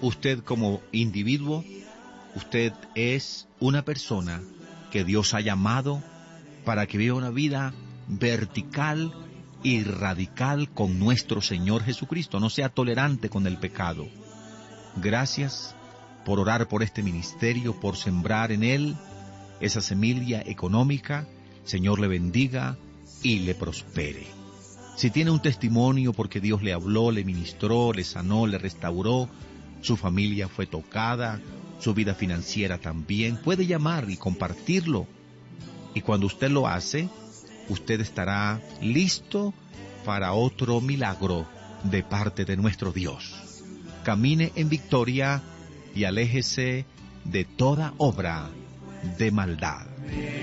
usted como individuo, usted es una persona que Dios ha llamado para que viva una vida vertical y radical con nuestro Señor Jesucristo. No sea tolerante con el pecado. Gracias por orar por este ministerio, por sembrar en él esa semilla económica. Señor le bendiga y le prospere. Si tiene un testimonio porque Dios le habló, le ministró, le sanó, le restauró, su familia fue tocada, su vida financiera también, puede llamar y compartirlo. Y cuando usted lo hace, usted estará listo para otro milagro de parte de nuestro Dios. Camine en victoria y aléjese de toda obra de maldad.